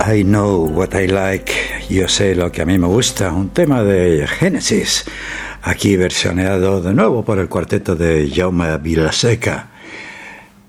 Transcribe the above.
I Know What I Like, yo sé lo que a mí me gusta, un tema de Genesis, aquí versioneado de nuevo por el cuarteto de Jaume Vilaseca.